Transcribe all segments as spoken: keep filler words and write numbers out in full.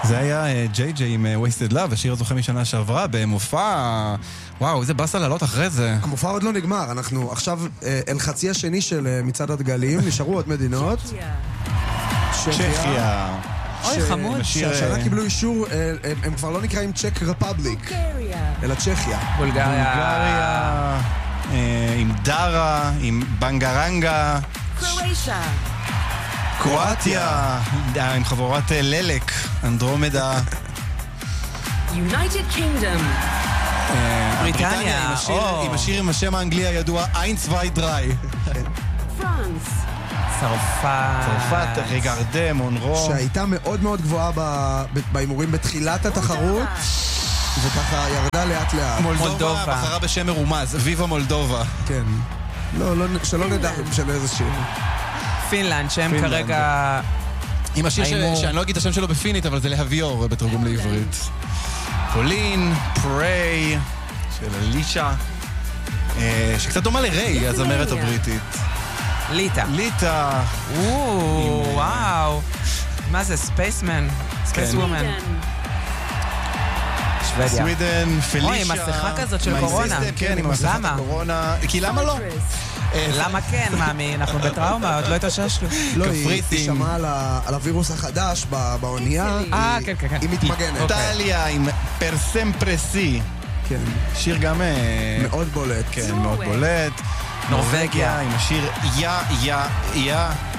זה היה ג'יי ג'יי עם Wasted Love, השיר הזוכה משנה שעברה במופע. וואו, איזה באסה לעלות אחרי זה. המופע עוד לא נגמר, אנחנו עכשיו אל חצי השני של מצעד הדגלים, נשארו עוד מדינות. צ'כיה. אוי, חמוד. שהשנה קיבלו אישור, הם כבר לא נקראים צ'ק רפבליק, אלא צ'כיה. בולגריה. עם דרה, עם בנגרנגה. קרואטיה, עם חבורת ללק, אנדרומדה. United Kingdom. בריטניה, עם השיר עם השם האנגלי הידוע, איינס ווי דריי. France. צרפת. צרפת, רגרדה, מונרו. שהייתה מאוד מאוד גבוהה באימורים בתחילת התחרות, וככה ירדה לאט לאט. מולדובה בחרה בשם מרומז, ויבה מולדובה. כן. לא, שלא נדע של איזה שיר. פינלנד, שהם כרגע... עם השיר שאני לא אגיד את השם שלו בפינית, אבל זה להביור בתרגום לעברית. פולין, פריי, של אלישה, שקצת דומה לריי, הזמרת הבריטית. ליטה. ליטה. וואו. מה זה? ספייסמן. ספייסוומן. שוודיה. סווידן, פלישה. אוי, עם מסכה כזאת של קורונה. כן, עם מסכת הקורונה. כי למה לא? למה כן, מאמי? אנחנו בטראומה, עוד לא התאוששנו. לא, היא שמעה על הווירוס החדש באונייה. אה, כן, כן, כן. היא מתמגנת. איטליה עם פרסם פרסי. כן. שיר גם... מאוד בולט. כן, מאוד בולט. נורווגיה עם השיר יא, יא, יא.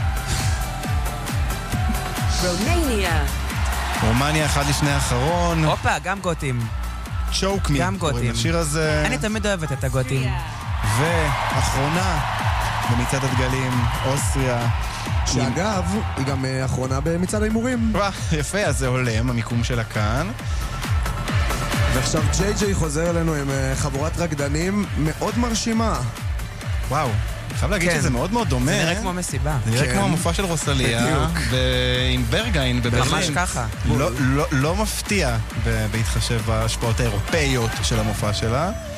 רומניה. רומניה אחד לפני האחרון. הופה, גם גותים. צ'וק מי. גם גותים. השיר הזה... אני תמיד אוהבת את הגותים. ואחרונה במצעד הדגלים, אוסטריה. שאגב, היא גם אחרונה במצעד האימורים. יפה, אז זה הולם, המיקום שלה כאן. ועכשיו ג'יי ג'יי חוזר אלינו עם חבורת רקדנים מאוד מרשימה. וואו, אני חייב להגיד שזה מאוד מאוד דומה. זה נראה כמו מסיבה. זה נראה כמו המופע של רוסליה, עם ברגיין בברלין. ממש ככה. לא מפתיע בהתחשב בהשפעות האירופאיות של המופע שלה.